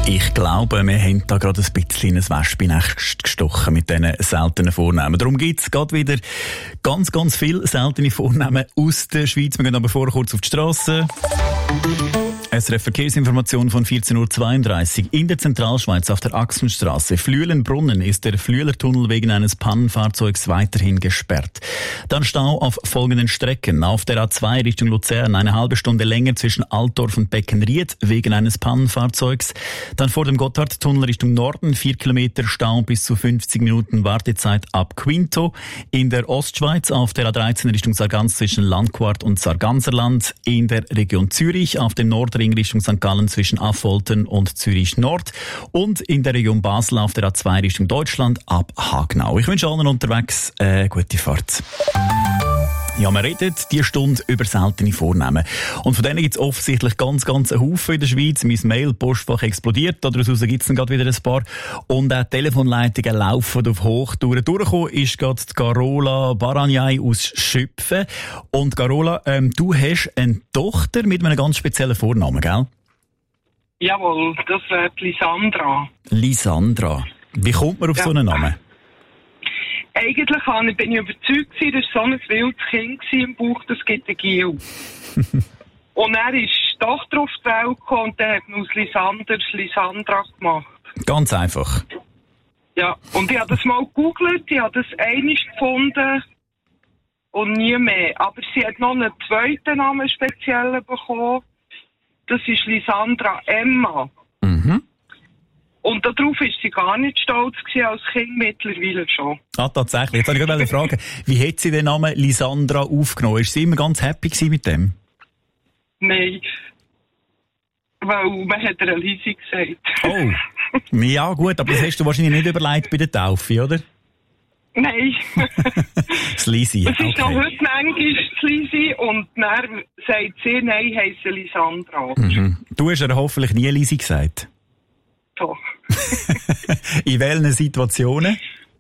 Ich glaube, wir haben da gerade ein bisschen ein Wespennest gestochen mit diesen seltenen Vornamen. Darum gibt es gerade wieder ganz, ganz viele seltene Vornamen aus der Schweiz. Wir gehen aber vorher kurz auf die Strasse. SRF Verkehrsinformation von 14.32 Uhr. In der Zentralschweiz auf der Axenstrasse Flüelenbrunnen ist der Flüelertunnel wegen eines Pannenfahrzeugs weiterhin gesperrt. Dann Stau auf folgenden Strecken. Auf der A2 Richtung Luzern eine halbe Stunde länger zwischen Altdorf und Beckenried wegen eines Pannenfahrzeugs. Dann vor dem Gotthardtunnel Richtung Norden 4 Kilometer Stau bis zu 50 Minuten Wartezeit ab Quinto. In der Ostschweiz auf der A13 Richtung Sargans zwischen Landquart und Sarganserland. In der Region Zürich auf dem Nordring Richtung St. Gallen zwischen Affoltern und Zürich Nord und in der Region Basel auf der A2 Richtung Deutschland ab Hagenau. Ich wünsche allen unterwegs gute Fahrt. Ja, wir reden diese Stunde über seltene Vornamen. Und von denen gibt es offensichtlich ganz einen Haufen in der Schweiz. Mein Mail-Postfach explodiert, daraus gibt es dann gerade wieder ein paar. Und auch Telefonleitungen laufen auf Hochtouren. Durchgekommen ist gerade Carola Baranjai aus Schöpfen. Und Carola, du hast eine Tochter mit einem ganz speziellen Vornamen, gell? Jawohl, das wird Lisandra. Lisandra. Wie kommt man auf so einen Namen? Eigentlich bin ich überzeugt, das war so ein wildes Kind im Bauch, das gibt ein Gil. Und er ist die Tochter auf die Welt gekommen und der hat aus Lisandra gemacht. Ganz einfach. Ja, und ich habe das mal gegoogelt, ich habe das einmal gefunden und nie mehr. Aber sie hat noch einen zweiten Namen speziell bekommen. Das ist Lisandra Emma. Mhm. Und darauf war sie gar nicht stolz gewesen, als Kind, mittlerweile schon. Ah, tatsächlich. Jetzt wollte ich gerade fragen, wie hat sie den Namen Lisandra aufgenommen? Ist sie immer ganz happy gewesen mit dem? Nein. Weil man hat ihr Lisi gesagt. Oh. Ja, gut, aber das hast du wahrscheinlich nicht überlegt bei der Taufe, oder? Nein. Das Lisi, okay. Es ist noch heute manchmal das Lisi und dann sagt sie, nein, heisst Lisandra. Mhm. Du hast ihr hoffentlich nie Lisi gesagt? Doch. In welchen Situationen?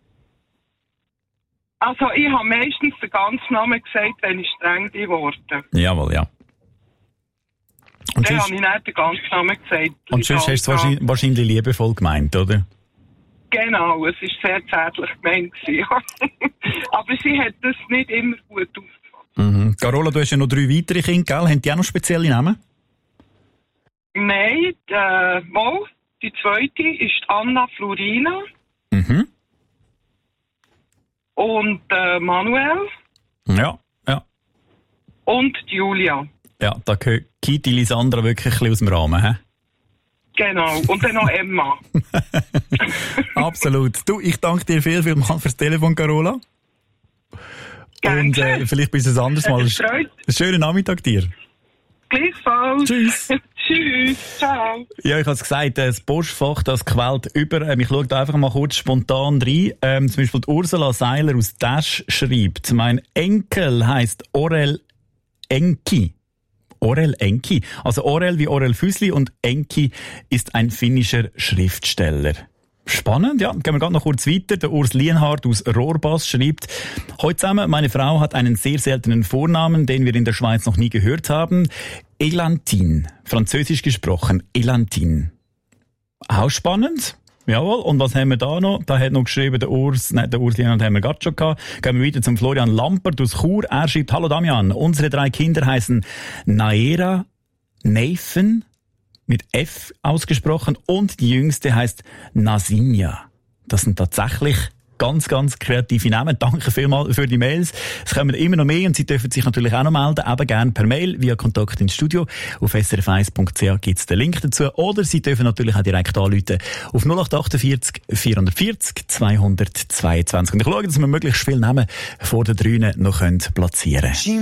Also, ich habe meistens den ganzen Namen gesagt, wenn ich streng geworden bin. Jawohl, ja. Und dann habe ich nicht den ganzen Namen gesagt. Und sonst hast du es wahrscheinlich liebevoll gemeint, oder? Genau, es war sehr zärtlich gemeint. Aber sie hat das nicht immer gut aufgefasst. Mhm. Carola, du hast ja noch 3 weitere Kinder, gell? Haben die auch noch spezielle Namen? Nein, mal. Die zweite ist Anna Florina. Mhm. Und Manuel. Ja, ja. Und Julia. Ja, da geht die Lisandra wirklich ein bisschen aus dem Rahmen, hä? Genau. Und dann noch Emma. Absolut. Du, ich danke dir vielmals fürs Telefon, Carola. Gerne. Und vielleicht bis ein anderes Mal. Einen schönen Nachmittag dir. Gleichfalls. Tschüss. Tschüss, ciao. Ja, ich habe es gesagt, das Postfach, das quält über. Ich schaue da einfach mal kurz spontan rein. Zum Beispiel die Ursula Seiler aus Dash schreibt, mein Enkel heisst Orel Enki. Orel Enki. Also Orel wie Orel Füsli und Enki ist ein finnischer Schriftsteller. Spannend, ja. Gehen wir gerade noch kurz weiter. Der Urs Lienhardt aus Rohrbass schreibt, heute zusammen, meine Frau hat einen sehr seltenen Vornamen, den wir in der Schweiz noch nie gehört haben. Elantine. Französisch gesprochen. Elantine. Auch spannend. Jawohl. Und was haben wir da noch? Da hat noch geschrieben, der Urs Lienhardt haben wir gerade schon gehabt. Gehen wir weiter zum Florian Lampert aus Chur. Er schreibt, hallo Damian, unsere 3 Kinder heißen Naera, Nathan, mit F ausgesprochen, und die jüngste heißt Nasinja. Das sind tatsächlich ganz kreative Namen. Danke vielmals für die Mails. Es kommen immer noch mehr und Sie dürfen sich natürlich auch noch melden, eben gerne per Mail via Kontakt ins Studio. Auf srf1.ch gibt es den Link dazu. Oder Sie dürfen natürlich auch direkt anrufen auf 0848 440 222. Und ich schaue, dass wir möglichst viele Namen vor den 3 noch platzieren können.